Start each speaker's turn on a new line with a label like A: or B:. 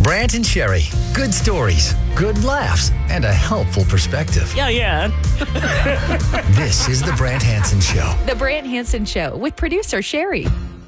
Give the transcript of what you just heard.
A: Brant and Sherry. Good stories, good laughs, and a helpful perspective.
B: Yeah.
A: This is The Brant Hansen Show.
C: The Brant Hansen Show with producer Sherry.